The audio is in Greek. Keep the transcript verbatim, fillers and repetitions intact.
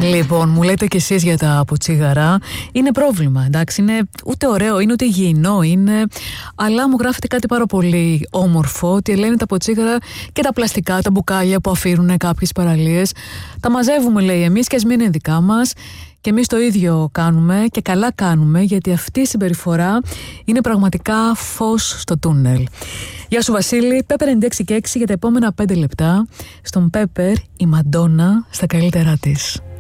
Λοιπόν, μου λέτε κι εσείς για τα ποτσίγαρα. Είναι πρόβλημα, εντάξει. Είναι ούτε ωραίο, είναι ούτε υγιεινό είναι. Αλλά μου γράφετε κάτι πάρα πολύ όμορφο, ότι λένε τα ποτσίγαρα και τα πλαστικά, τα μπουκάλια που αφήνουν κάποιες παραλίες. Τα μαζεύουμε, λέει, εμείς και ας μην είναι δικά μας. Και εμείς το ίδιο κάνουμε και καλά κάνουμε, γιατί αυτή η συμπεριφορά είναι πραγματικά φως στο τούνελ. Γεια σου Βασίλη, Πέπερ ενενήντα έξι και έξι για τα επόμενα πέντε λεπτά. Στον Πέπερ η Μαντόνα στα καλύτερά της.